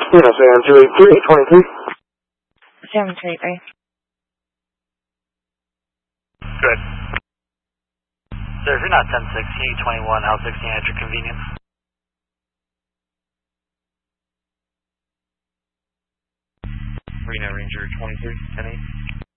Yes, and 283, 733. Good. Sir, if you're not 10-6, you need 21, L 16 at your convenience. Reno Ranger 23, 10-8.